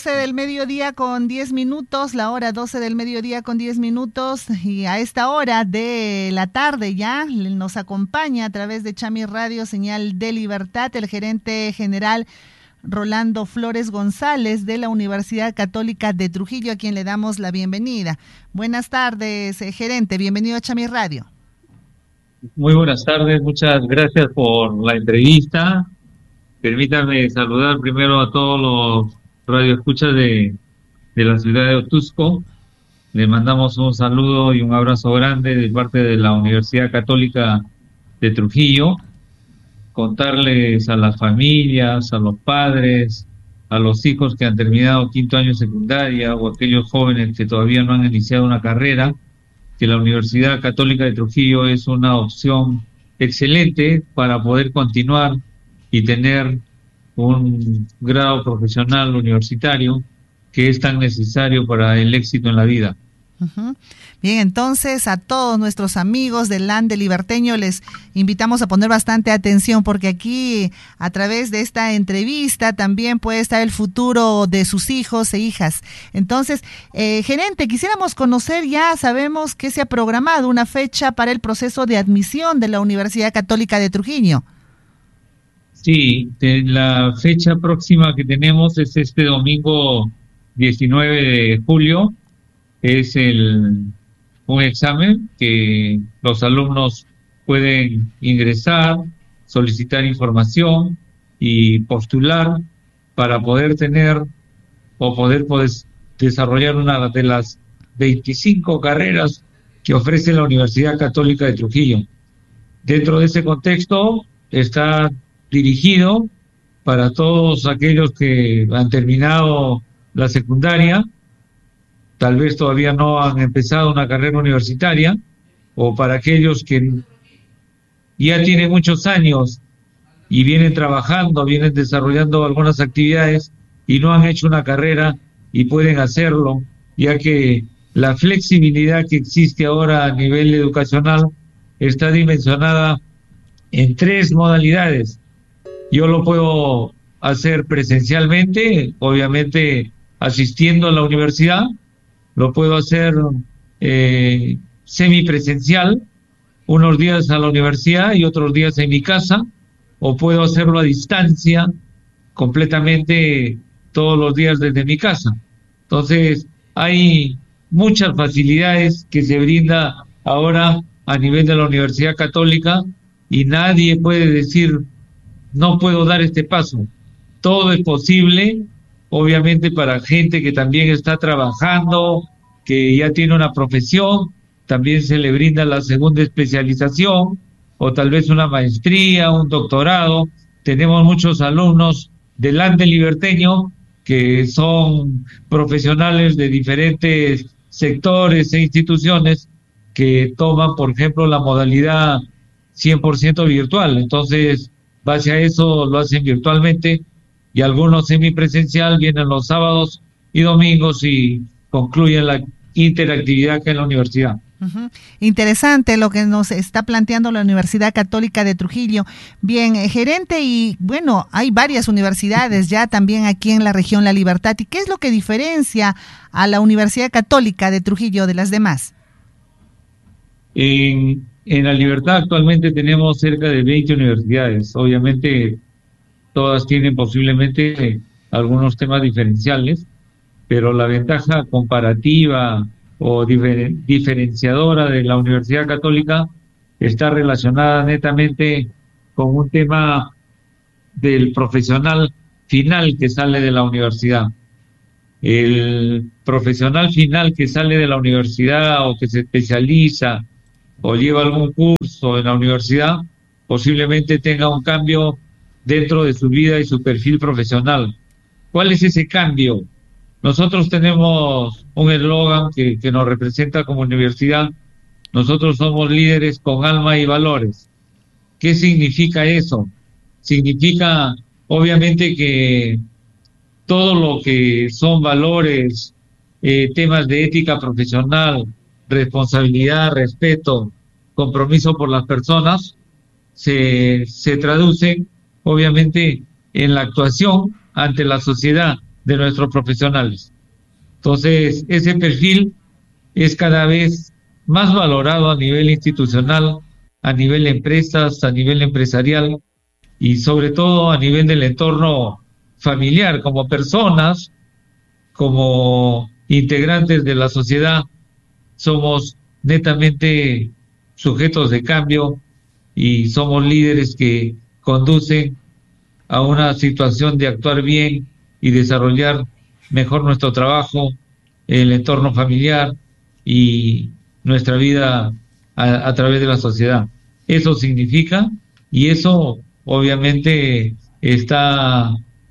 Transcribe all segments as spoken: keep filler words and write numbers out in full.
doce del mediodía con diez minutos, la hora doce del mediodía con diez minutos, y a esta hora de la tarde ya nos acompaña a través de Chami Radio, señal de Libertad, el gerente general Rolando Flores González de la Universidad Católica de Trujillo, a quien le damos la bienvenida. Buenas tardes, eh, gerente, bienvenido a Chami Radio. Muy buenas tardes, muchas gracias por la entrevista. Permítanme saludar primero a todos los radioescuchas de, de la ciudad de Otusco. Le mandamos un saludo y un abrazo grande de parte de la Universidad Católica de Trujillo. Contarles a las familias, a los padres, a los hijos que han terminado quinto año secundaria o aquellos jóvenes que todavía no han iniciado una carrera, que la Universidad Católica de Trujillo es una opción excelente para poder continuar y tener un grado profesional universitario que es tan necesario para el éxito en la vida. Uh-huh. Bien, entonces a todos nuestros amigos del Lande Liberteño les invitamos a poner bastante atención, porque aquí a través de esta entrevista también puede estar el futuro de sus hijos e hijas. Entonces, eh, gerente, quisiéramos conocer, ya sabemos que se ha programado una fecha para el proceso de admisión de la Universidad Católica de Trujillo. Sí, la fecha próxima que tenemos es este domingo diecinueve de julio. Es el un examen que los alumnos pueden ingresar, solicitar información y postular para poder tener o poder pues, desarrollar una de las veinticinco carreras que ofrece la Universidad Católica de Trujillo. Dentro de ese contexto está dirigido para todos aquellos que han terminado la secundaria, tal vez todavía no han empezado una carrera universitaria, o para aquellos que ya tienen muchos años y vienen trabajando, vienen desarrollando algunas actividades y no han hecho una carrera y pueden hacerlo, ya que la flexibilidad que existe ahora a nivel educacional está dimensionada en tres modalidades. Yo lo puedo hacer presencialmente, obviamente asistiendo a la universidad, lo puedo hacer eh, semipresencial, unos días a la universidad y otros días en mi casa, o puedo hacerlo a distancia, completamente todos los días desde mi casa. Entonces, hay muchas facilidades que se brinda ahora a nivel de la Universidad Católica y nadie puede decir no puedo dar este paso. Todo es posible, obviamente para gente que también está trabajando, que ya tiene una profesión, también se le brinda la segunda especialización o tal vez una maestría, un doctorado. Tenemos muchos alumnos del Lande Liberteño que son profesionales de diferentes sectores e instituciones que toman, por ejemplo, la modalidad cien por ciento virtual. Entonces, base a eso lo hacen virtualmente y algunos semipresencial vienen los sábados y domingos y concluyen la interactividad que en la universidad. Uh-huh. Interesante lo que nos está planteando la Universidad Católica de Trujillo. Bien, eh, gerente, y bueno, hay varias universidades ya también aquí en la región La Libertad. ¿Y qué es lo que diferencia a la Universidad Católica de Trujillo de las demás? En, en La Libertad actualmente tenemos cerca de veinte universidades. Obviamente todas tienen posiblemente algunos temas diferenciales, pero la ventaja comparativa o difer- diferenciadora de la Universidad Católica está relacionada netamente con un tema del profesional final que sale de la universidad. El profesional final que sale de la universidad o que se especializa o lleva algún curso en la universidad, posiblemente tenga un cambio dentro de su vida y su perfil profesional. ¿Cuál es ese cambio? Nosotros tenemos un eslogan que, que nos representa como universidad. Nosotros somos líderes con alma y valores. ¿Qué significa eso? Significa, obviamente, que todo lo que son valores, eh, temas de ética profesional, responsabilidad, respeto, compromiso por las personas, se, se traducen, obviamente, en la actuación ante la sociedad de nuestros profesionales. Entonces, ese perfil es cada vez más valorado a nivel institucional, a nivel de empresas, a nivel empresarial y sobre todo a nivel del entorno familiar, como personas, como integrantes de la sociedad. Somos netamente sujetos de cambio y somos líderes que conducen a una situación de actuar bien y desarrollar mejor nuestro trabajo, el entorno familiar y nuestra vida a, a través de la sociedad. Eso significa, y eso obviamente está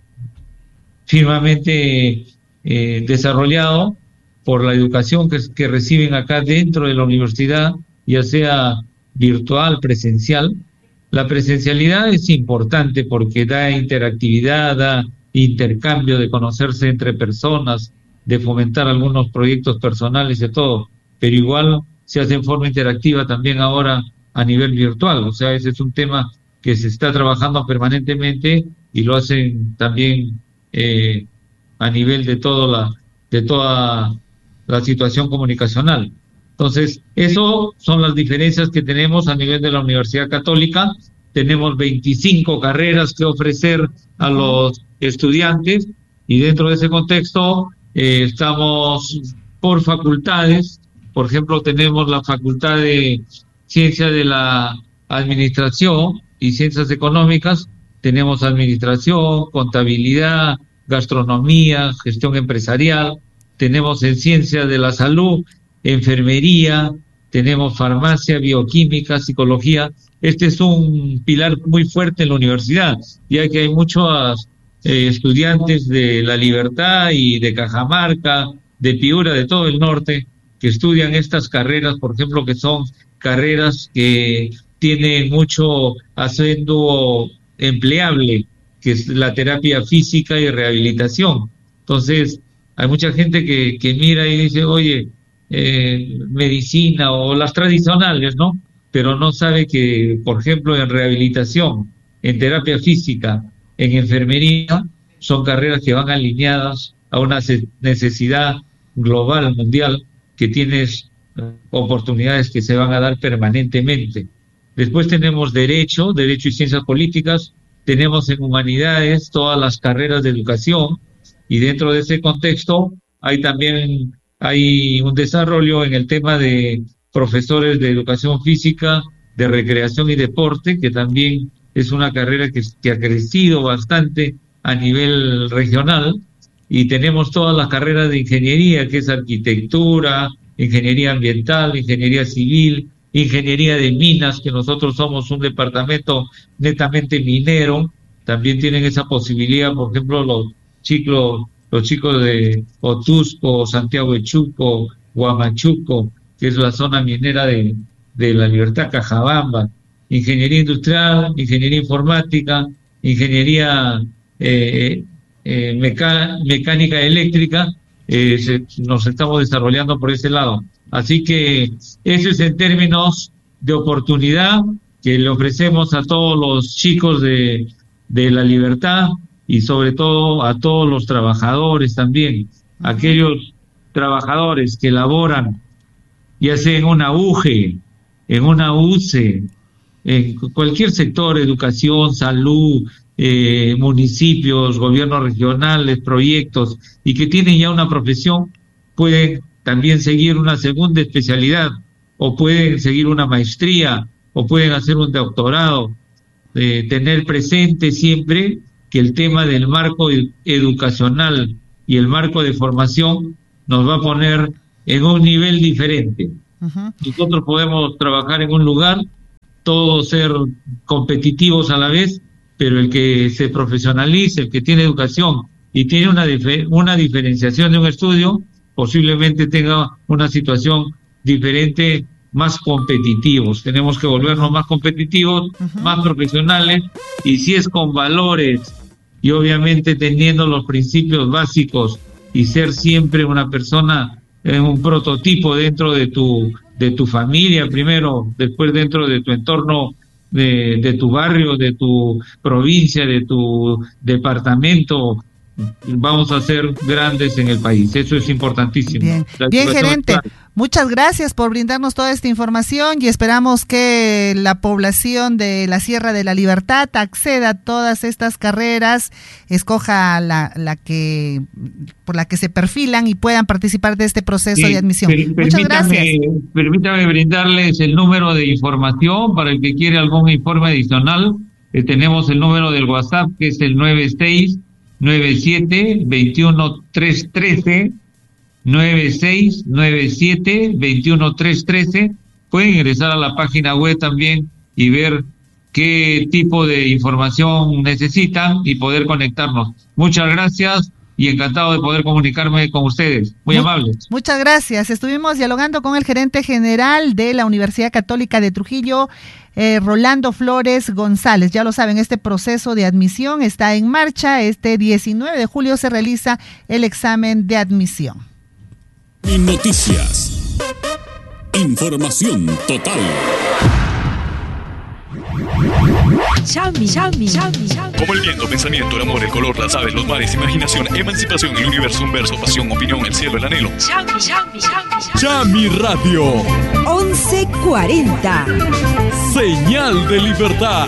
firmemente eh, desarrollado por la educación que, que reciben acá dentro de la universidad, ya sea virtual, presencial. La presencialidad es importante porque da interactividad, da intercambio de conocerse entre personas, de fomentar algunos proyectos personales y todo, pero igual se hace en forma interactiva también ahora a nivel virtual. O sea, ese es un tema que se está trabajando permanentemente y lo hacen también eh, a nivel de toda la, de toda la situación comunicacional. Entonces, eso son las diferencias que tenemos a nivel de la Universidad Católica. Tenemos veinticinco carreras que ofrecer a los estudiantes y dentro de ese contexto eh, estamos por facultades. Por ejemplo, tenemos la Facultad de Ciencia de la Administración y Ciencias Económicas. Tenemos Administración, Contabilidad, Gastronomía, Gestión Empresarial. Tenemos en Ciencia de la Salud, Enfermería, tenemos Farmacia, Bioquímica, Psicología. Este es un pilar muy fuerte en la universidad, ya que hay muchos eh, estudiantes de La Libertad y de Cajamarca, de Piura, de todo el norte, que estudian estas carreras, por ejemplo, que son carreras que tienen mucho acento empleable, que es la terapia física y rehabilitación. Entonces, hay mucha gente que, que mira y dice, oye, eh, medicina o las tradicionales, ¿no? Pero no sabe que, por ejemplo, en rehabilitación, en terapia física, en enfermería, son carreras que van alineadas a una necesidad global, mundial, que tienes oportunidades que se van a dar permanentemente. Después tenemos Derecho, Derecho y Ciencias Políticas, tenemos en Humanidades todas las carreras de educación, y dentro de ese contexto hay también hay un desarrollo en el tema de profesores de educación física, de recreación y deporte, que también es una carrera que, que ha crecido bastante a nivel regional, y tenemos todas las carreras de ingeniería, que es arquitectura, ingeniería ambiental, ingeniería civil, ingeniería de minas, que nosotros somos un departamento netamente minero. También tienen esa posibilidad, por ejemplo, los chicos, los chicos de Otusco, Santiago de Chuco, Huamachuco, que es la zona minera de, de La Libertad, Cajabamba, ingeniería industrial, ingeniería informática, ingeniería eh, eh, meca, mecánica eléctrica, eh, se, nos estamos desarrollando por ese lado. Así que eso es en términos de oportunidad que le ofrecemos a todos los chicos de, de La Libertad y sobre todo a todos los trabajadores también, aquellos trabajadores que laboran ya sea en una U G E, en una U C E, en cualquier sector, educación, salud, eh, municipios, gobiernos regionales, proyectos, y que tienen ya una profesión, pueden también seguir una segunda especialidad, o pueden seguir una maestría, o pueden hacer un doctorado. Eh, tener presente siempre que el tema del marco educacional y el marco de formación nos va a poner en un nivel diferente. Uh-huh. Nosotros podemos trabajar en un lugar, todos ser competitivos a la vez, pero el que se profesionalice, el que tiene educación y tiene una, dif- una diferenciación de un estudio, posiblemente tenga una situación diferente, más competitivos. Tenemos que volvernos más competitivos, uh-huh. más profesionales, y si es con valores y obviamente teniendo los principios básicos y ser siempre una persona, eh, un prototipo dentro de tu de tu familia primero, después dentro de tu entorno, de, de tu barrio, de tu provincia, de tu departamento, vamos a ser grandes en el país. Eso es importantísimo. Bien, bien, gerente. Muchas gracias por brindarnos toda esta información y esperamos que la población de la Sierra de la Libertad acceda a todas estas carreras, escoja la, la que por la que se perfilan y puedan participar de este proceso sí, de admisión. Per, Muchas gracias. Permítame brindarles el número de información para el que quiere algún informe adicional. Eh, tenemos el número del WhatsApp, que es el nueve seis nueve siete dos uno tres uno tres, nueve seis nueve siete dos uno tres uno tres. Pueden ingresar a la página web también y ver qué tipo de información necesitan y poder conectarnos. Muchas gracias y encantado de poder comunicarme con ustedes. Muy Mu- amables. Muchas gracias. Estuvimos dialogando con el gerente general de la Universidad Católica de Trujillo, eh, Rolando Flores González. Ya lo saben, este proceso de admisión está en marcha. Este diecinueve de julio se realiza el examen de admisión. Noticias. Información total. Chami, chami, chami, chami. Como el viento, pensamiento, el amor, el color, las aves, los mares, imaginación, emancipación, el universo, un verso, pasión, opinión, el cielo, el anhelo. Chami, chami, chami, Chami Radio. once cuarenta. Señal de libertad.